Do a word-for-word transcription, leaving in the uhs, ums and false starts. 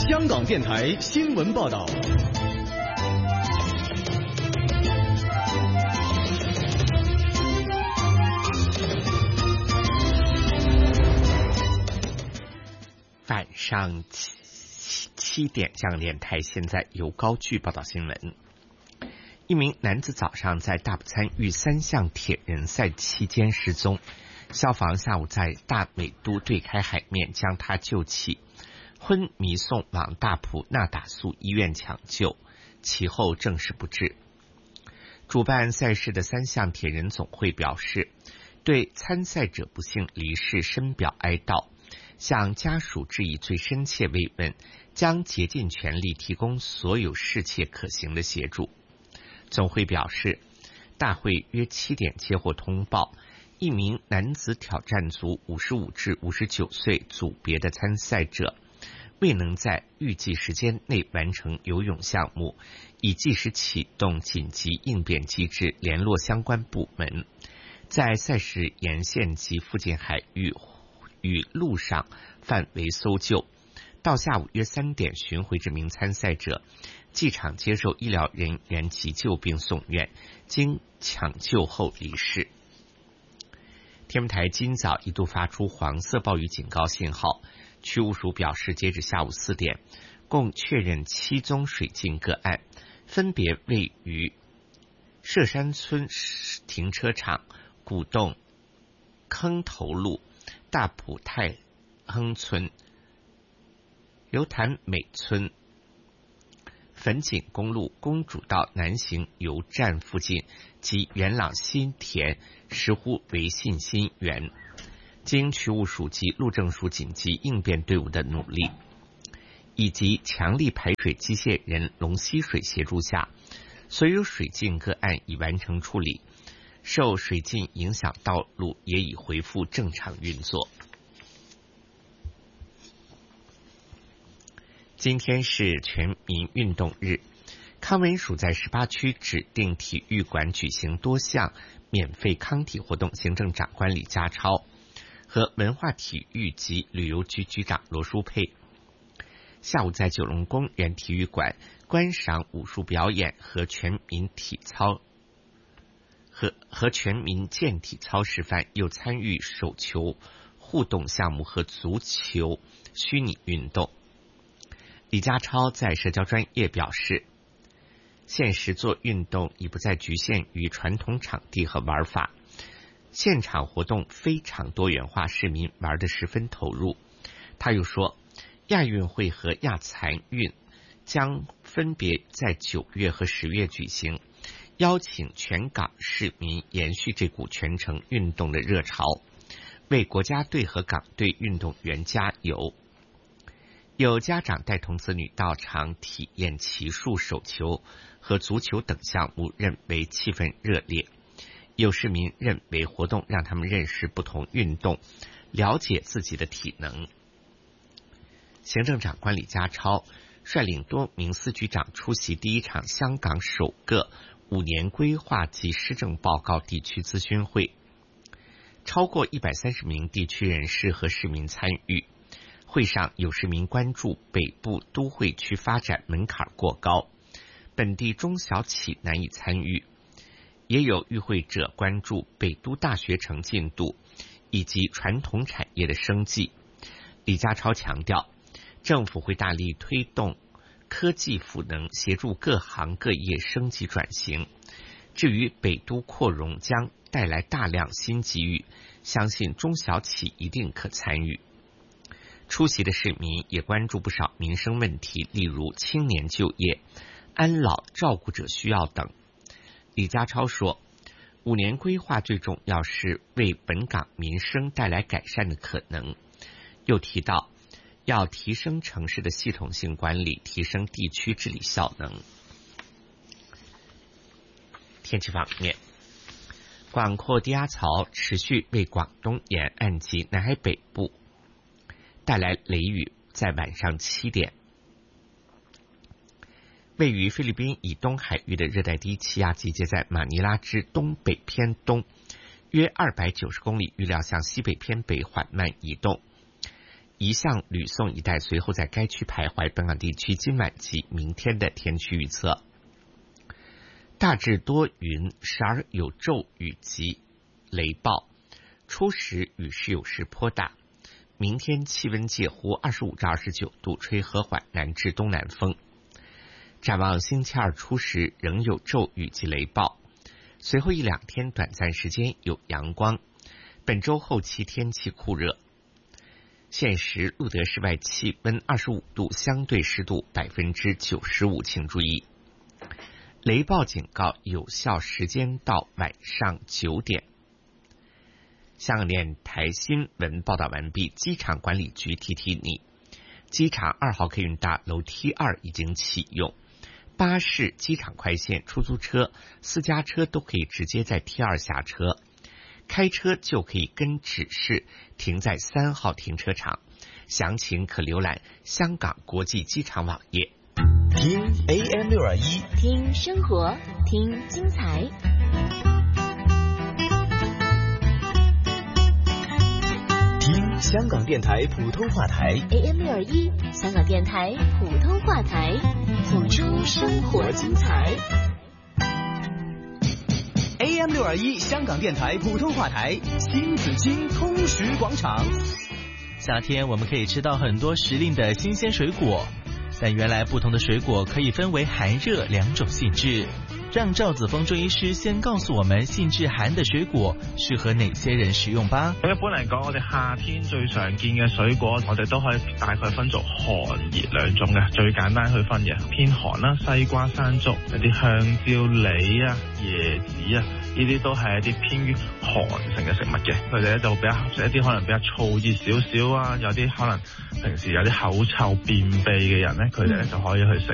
香港电台新闻报道。 晚上七七点，香港电台现在由高炬报道新闻。一名男子早上在大埔参与三项铁人赛期间失踪，消防下午在大美都对开海面将他救起，昏迷送往大埔那打素医院抢救，其后证实不治。主办赛事的三项铁人总会表示，对参赛者不幸离世深表哀悼，向家属致以最深切慰问，将竭尽全力提供所有适切可行的协助。总会表示，大会约七点接获通报，一名男子挑战组五十五至五十九岁组别的参赛者未能在预计时间内完成游泳项目，已即时启动紧急应变机制，联络相关部门，在赛事沿线及附近海域与陆上范围搜救。到下午约三点寻回这名参赛者，机场接受医疗人员急救并送院，经抢救后离世。天文台今早一度发出黄色暴雨警告信号，区务署表示，截至下午四点，共确认七宗水浸个案，分别位于社山村停车场、古洞坑头路、大埔太亨村、刘潭美村、粉锦公路公主道南行油站附近及元朗新田石湖维信新园。经区务署及路政署紧急应变队伍的努力，以及强力排水机械人龙溪水协助下，所有水浸个案已完成处理，受水浸影响道路也已恢复正常运作。今天是全民运动日，康文署在十八区指定体育馆举行多项免费康体活动，行政长官李家超和文化体育及旅游局局长罗淑佩下午在九龙公园体育馆观赏武术表演和全民体操和和全民健体操示范，又参与手球互动项目和足球虚拟运动。李家超在社交专页表示，现实做运动已不再局限于传统场地和玩法，现场活动非常多元化，市民玩得十分投入。他又说，亚运会和亚残运将分别在九月和十月举行，邀请全港市民延续这股全程运动的热潮，为国家队和港队运动员加油。有家长带同子女到场体验骑术、手球和足球等项目，认为气氛热烈。有市民认为活动让他们认识不同运动，了解自己的体能。行政长官李家超率领多名司局长出席第一场香港首个五年规划及施政报告地区咨询会，超过一百三十名地区人士和市民参与。会上有市民关注北部都会区发展门槛过高，本地中小企难以参与，也有与会者关注北都大学城进度以及传统产业的生计。李家超强调，政府会大力推动科技赋能，协助各行各业升级转型。至于北都扩容将带来大量新机遇，相信中小企一定可参与。出席的市民也关注不少民生问题，例如青年就业、安老照顾者需要等。李家超说，五年规划最重要是为本港民生带来改善的可能。又提到要提升城市的系统性管理，提升地区治理效能。天气方面，广阔低压槽持续为广东沿岸及南海北部带来雷雨，在晚上七点，位于菲律宾以东海域的热带低气压集结在马尼拉之东北偏东约二百九十公里，预料向西北偏北缓慢移动。 移向吕宋一带，随后在该区徘徊。本港地区今晚及明天的天气预测：大致多云，时而有骤雨及雷暴，初时雨势有时颇大。明天气温介乎二十五至二十九度，吹和缓南至东南风。展望星期二初时仍有骤雨及雷暴，随后一两天短暂时间有阳光。本周后期天气酷热。现时路德室外气温二十五度，相对湿度百分之九十五，请注意，雷暴警告有效时间到晚上九点。香港电台新闻报道完毕。机场管理局提提你，机场二号客运大楼 T 二已经启用，巴士、机场快线、出租车、私家车都可以直接在 T 二下车。开车就可以跟指示停在三号停车场，详情可浏览香港国际机场网页。 听 A M 六二一， 听生活，听精彩。 听香港电台普通话台 A M 六二一，香港电台普通话台，谱出生活精彩。 A M 六二一，香港电台普通话台，新紫荆通识广场。 夏天我们可以吃到很多时令的新鲜水果，但原来不同的水果可以分为寒热两种性质。让赵子峰中醫師先告訴我們性質寒的水果適合哪些人食用吧。 一般嚟講，我哋夏天最常見嘅水果，我哋都可以大概分做寒熱兩種嘅，最簡單去分嘅。偏寒啦，西瓜、山竹、一啲香蕉、梨啊、椰子啊，呢啲都係一啲偏於寒性嘅食物嘅。佢哋咧就比較合適一啲可能比較燥熱少少啊，有啲可能平時有啲口臭便秘嘅人咧，佢哋咧就可以去食